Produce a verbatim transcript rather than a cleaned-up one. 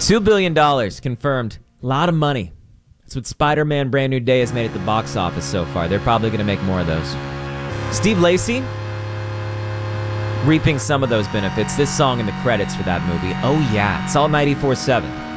two billion dollars confirmed. A lot of money. That's what Spider-Man Brand New Day has made at the box office so far. They're probably going to make more of those. Steve Lacy reaping some of those benefits. This song in the credits for that movie. Oh yeah, it's all ninety-four seven.